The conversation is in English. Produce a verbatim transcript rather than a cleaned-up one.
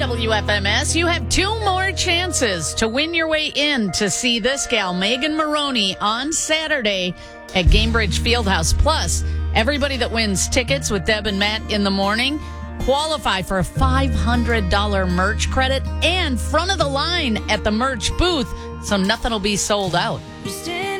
W F M S, you have two more chances to win your way in to see this gal, Megan Maroney, on Saturday at Gamebridge Fieldhouse. Plus, everybody that wins tickets with Deb and Matt in the morning qualify for a five hundred dollars merch credit and front of the line at the merch booth, so nothing will be sold out.